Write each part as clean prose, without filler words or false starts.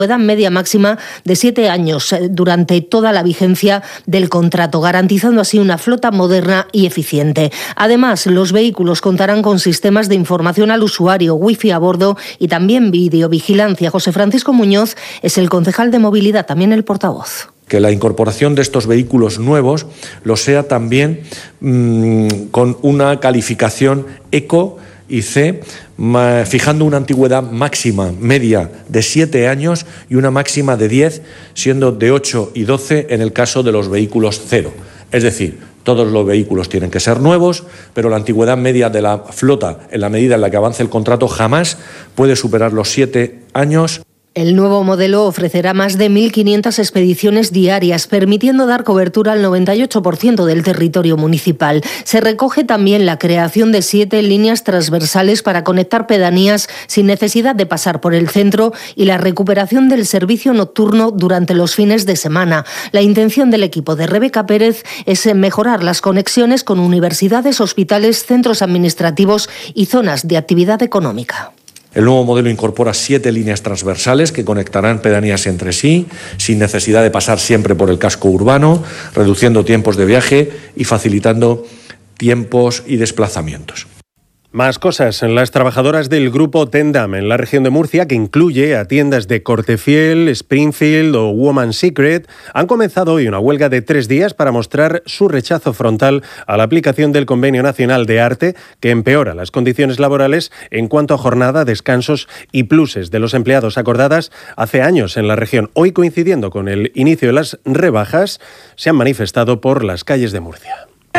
edad media máxima de 7 años durante toda la vigencia del contrato, garantizando así una flota moderna y eficiente. Además, los vehículos contarán con sistemas de información al usuario, wifi a bordo y también videovigilancia. José Francisco Muñoz es el concejal de movilidad, también el portavoz. Que la incorporación de estos vehículos nuevos lo sea también con una calificación eco y C, fijando una antigüedad máxima media de 7 años y una máxima de 10, siendo de 8 y 12 en el caso de los vehículos cero. Es decir, todos los vehículos tienen que ser nuevos, pero la antigüedad media de la flota, en la medida en la que avance el contrato, jamás puede superar los 7 años. El nuevo modelo ofrecerá más de 1.500 expediciones diarias, permitiendo dar cobertura al 98% del territorio municipal. Se recoge también la creación de 7 líneas transversales para conectar pedanías sin necesidad de pasar por el centro y la recuperación del servicio nocturno durante los fines de semana. La intención del equipo de Rebeca Pérez es mejorar las conexiones con universidades, hospitales, centros administrativos y zonas de actividad económica. El nuevo modelo incorpora 7 líneas transversales que conectarán pedanías entre sí, sin necesidad de pasar siempre por el casco urbano, reduciendo tiempos de viaje y facilitando tiempos y desplazamientos. Más cosas. Las trabajadoras del grupo Tendam en la región de Murcia, que incluye a tiendas de Cortefiel, Springfield o Woman's Secret, han comenzado hoy una huelga de 3 días para mostrar su rechazo frontal a la aplicación del Convenio Nacional de Arte, que empeora las condiciones laborales en cuanto a jornada, descansos y pluses de los empleados acordadas hace años en la región. Hoy, coincidiendo con el inicio de las rebajas, se han manifestado por las calles de Murcia.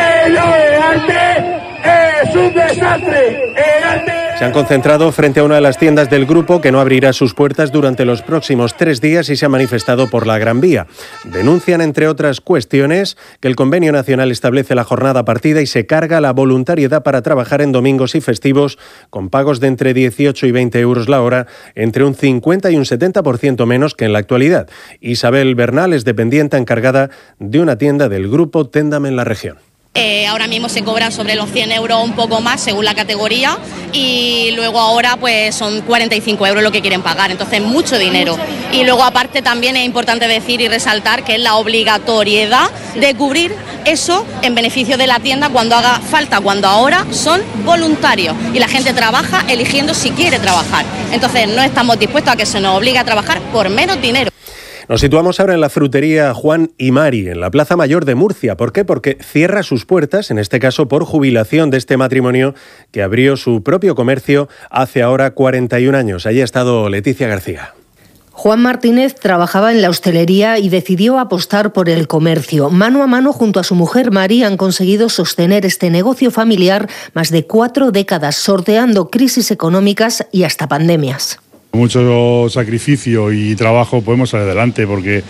¡Es un desastre! Se han concentrado frente a una de las tiendas del grupo que no abrirá sus puertas durante los próximos 3 días y se ha manifestado por la Gran Vía. Denuncian, entre otras cuestiones, que el Convenio Nacional establece la jornada partida y se carga la voluntariedad para trabajar en domingos y festivos con pagos de entre 18 y 20 euros la hora, entre un 50 y un 70% menos que en la actualidad. Isabel Bernal es dependiente encargada de una tienda del grupo Tendam en la región. Ahora mismo se cobran sobre los 100 euros, un poco más según la categoría, y luego ahora pues son 45 euros lo que quieren pagar, entonces mucho dinero. Y luego aparte también es importante decir y resaltar que es la obligatoriedad de cubrir eso en beneficio de la tienda cuando haga falta, cuando ahora son voluntarios y la gente trabaja eligiendo si quiere trabajar. Entonces no estamos dispuestos a que se nos obligue a trabajar por menos dinero. Nos situamos ahora en la frutería Juan y Mari, en la Plaza Mayor de Murcia. ¿Por qué? Porque cierra sus puertas, en este caso por jubilación de este matrimonio que abrió su propio comercio hace ahora 41 años. Allí ha estado Leticia García. Juan Martínez trabajaba en la hostelería y decidió apostar por el comercio. Mano a mano junto a su mujer Mari han conseguido sostener este negocio familiar más de 4 décadas, sorteando crisis económicas y hasta pandemias. Mucho sacrificio y trabajo podemos salir adelante porque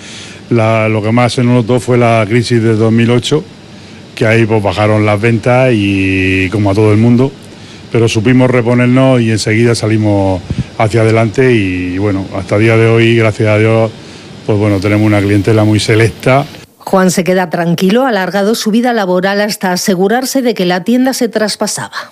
lo que más se notó fue la crisis de 2008, que ahí pues bajaron las ventas y como a todo el mundo, pero supimos reponernos y enseguida salimos hacia adelante y bueno, hasta el día de hoy, gracias a Dios, pues bueno, tenemos una clientela muy selecta. Juan se queda tranquilo, ha alargado su vida laboral hasta asegurarse de que la tienda se traspasaba.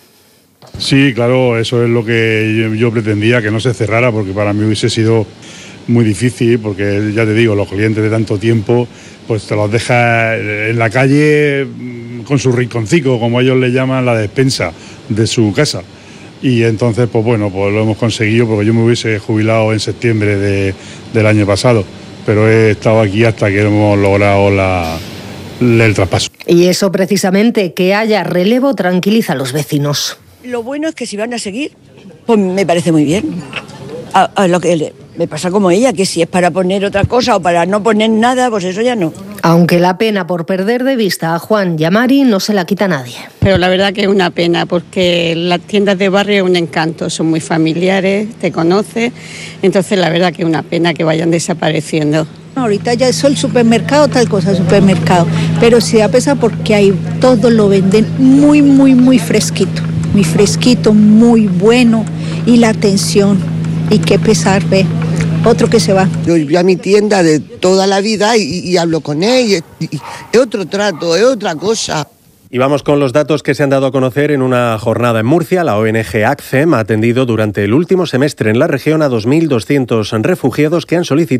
Sí, claro, eso es lo que yo pretendía, que no se cerrara, porque para mí hubiese sido muy difícil, porque ya te digo, los clientes de tanto tiempo, pues te los dejas en la calle con su rinconcito, como ellos le llaman, la despensa de su casa. Y entonces, pues bueno, pues lo hemos conseguido, porque yo me hubiese jubilado en septiembre del año pasado, pero he estado aquí hasta que hemos logrado el traspaso. Y eso precisamente, que haya relevo, tranquiliza a los vecinos. Lo bueno es que si van a seguir, pues me parece muy bien. A lo que me pasa como ella, que si es para poner otra cosa o para no poner nada, pues eso ya no. Aunque la pena por perder de vista a Juan y a Mari no se la quita nadie. Pero la verdad que es una pena, porque las tiendas de barrio es un encanto, son muy familiares, te conoces, entonces la verdad que es una pena que vayan desapareciendo. Ahorita ya es el supermercado, tal cosa, supermercado, pero sí da pesa porque ahí todo lo venden muy fresquito. Muy fresquito, muy bueno, y la atención, y qué pesar ver otro que se va. Yo voy a mi tienda de toda la vida y hablo con él, y es otro trato, es otra cosa. Y vamos con los datos que se han dado a conocer en una jornada en Murcia. La ONG ACCEM ha atendido durante el último semestre en la región a 2.200 refugiados que han solicitado